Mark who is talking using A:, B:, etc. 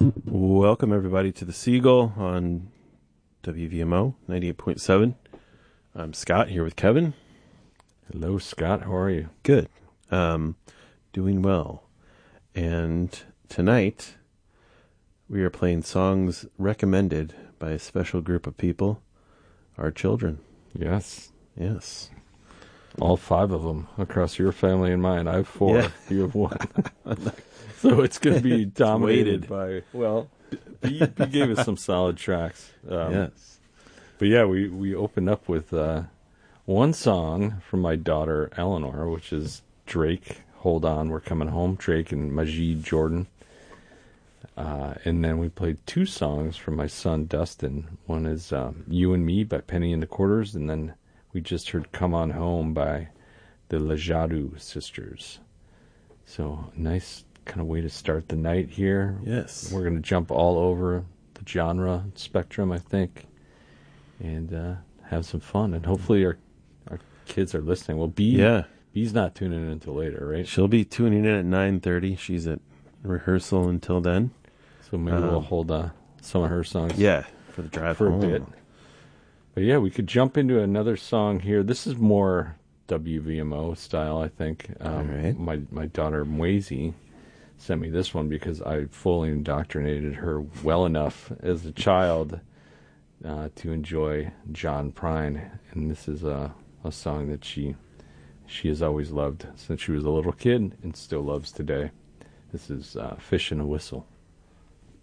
A: Welcome, everybody, to the Seagull on WVMO 98.7. I'm Scott, here with Kevin.
B: Hello, Scott. How are you?
A: Good. Doing well. And tonight, we are playing songs recommended by a special group of people, our children.
B: Yes.
A: Yes.
B: All 5 of them across your family and mine. I have 4.
A: Yeah.
B: You have 1. So it's going to be dominated by, well, he gave us some solid tracks.
A: Yes.
B: But yeah, we opened up with one song from my daughter Eleanor, which is Drake, Hold On, We're Coming Home, Drake and Majid Jordan. And then we played 2 songs from my son Dustin. One is You and Me by Penny and the Quarters, and then we just heard Come On Home by the Lajadu Sisters. So nice kind of way to start the night here.
A: Yes.
B: We're going to jump all over the genre spectrum, I think, and have some fun. And hopefully our kids are listening. Well, B's not tuning in until later, right?
A: She'll be tuning in at 9:30. She's at rehearsal until then.
B: So maybe we'll hold some of her songs
A: for the drive
B: for
A: home.
B: a bit. But yeah, we could jump into another song here. This is more WVMO style, I think.
A: All right.
B: My daughter Mwazy sent me this one because I fully indoctrinated her well enough as a child to enjoy John Prine. And this is a song that she has always loved since she was a little kid and still loves today. This is Fish and a Whistle.